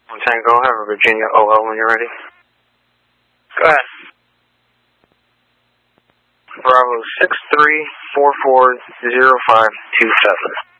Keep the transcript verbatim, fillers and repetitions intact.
Tango, have a Virginia O L when you're ready. Go ahead. Bravo six three four four zero five two seven.